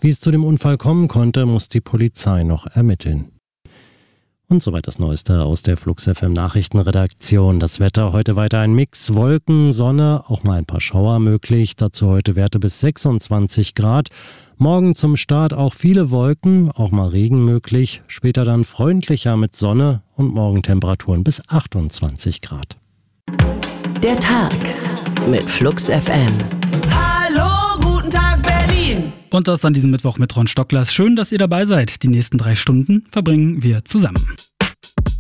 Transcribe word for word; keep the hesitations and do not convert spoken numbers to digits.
Wie es zu dem Unfall kommen konnte, muss die Polizei noch ermitteln. Und soweit das Neueste aus der Flux F M Nachrichtenredaktion. Das Wetter heute weiter ein Mix, Wolken, Sonne, auch mal ein paar Schauer möglich. Dazu heute Werte bis sechsundzwanzig Grad. Morgen zum Start auch viele Wolken, auch mal Regen möglich. Später dann freundlicher mit Sonne und morgen Temperaturen bis achtundzwanzig Grad. Der Tag mit Flux F M. Hallo, guten Tag Berlin. Und das an diesem Mittwoch mit Ron Stocklers. Schön, dass ihr dabei seid. Die nächsten drei Stunden verbringen wir zusammen.